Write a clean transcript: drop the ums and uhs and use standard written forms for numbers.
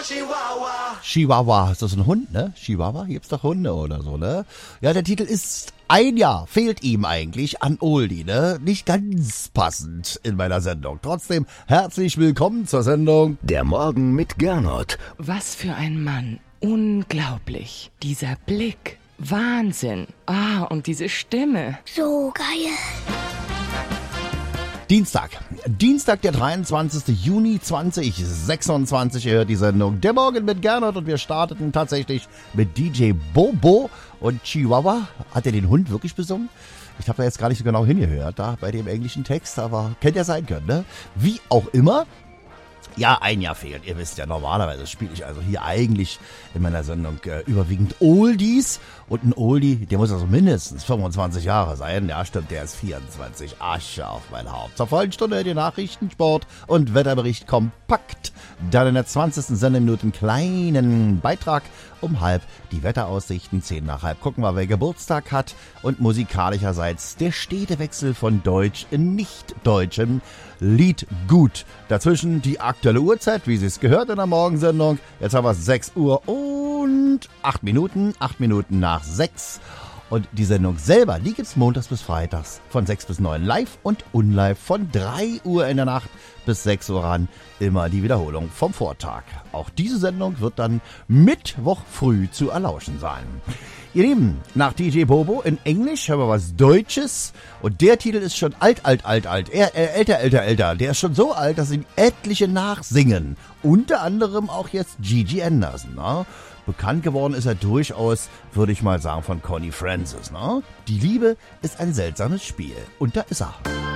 Chihuahua, ist das ein Hund, ne? Chihuahua, gibt's doch Hunde oder so, ne? Ja, der Titel ist ein Jahr, fehlt ihm eigentlich an Oldie, ne? Nicht ganz passend in meiner Sendung. Trotzdem herzlich willkommen zur Sendung Der Morgen mit Gernot. Was für ein Mann. Unglaublich. Dieser Blick. Wahnsinn. Und diese Stimme. So geil. Dienstag, der 23. Juni 2026, ihr hört die Sendung Der Morgen mit Gernot und wir starteten tatsächlich mit DJ Bobo und Chihuahua. Hat er den Hund wirklich besungen? Ich habe da jetzt gar nicht so genau hingehört, da bei dem englischen Text, aber hätte ja sein können, ne? Wie auch immer. Ja, ein Jahr fehlt. Ihr wisst ja, normalerweise spiele ich also hier eigentlich in meiner Sendung überwiegend Oldies. Und ein Oldie, der muss also mindestens 25 Jahre sein. Ja, stimmt, der ist 24. Asche auf mein Haupt. Zur vollen Stunde die Nachrichten, Sport und Wetterbericht kompakt. Dann in der 20. Sendeminute einen kleinen Beitrag um halb die Wetteraussichten, 10 nach halb. Gucken wir, wer Geburtstag hat. Und musikalischerseits der stete Wechsel von Deutsch in nicht-deutschem Lied gut. Dazwischen die aktuelle Uhrzeit, wie Sie es gehört in der Morgensendung. Jetzt haben wir 6 Uhr und 8 Minuten. 8 Minuten nach 6. Und die Sendung selber, die gibt's montags bis freitags von 6 bis 9 live und unlive von 3 Uhr in der Nacht bis 6 Uhr ran. Immer die Wiederholung vom Vortag. Auch diese Sendung wird dann Mittwoch früh zu erlauschen sein. Ihr Lieben, nach DJ Bobo in Englisch hören wir was Deutsches. Und der Titel ist schon alt. Älter. Der ist schon so alt, dass ihn etliche nachsingen. Unter anderem auch jetzt Gigi Anderson. Ne? Bekannt geworden ist er durchaus, würde ich mal sagen, von Connie Francis. Ne? Die Liebe ist ein seltsames Spiel. Und da ist er.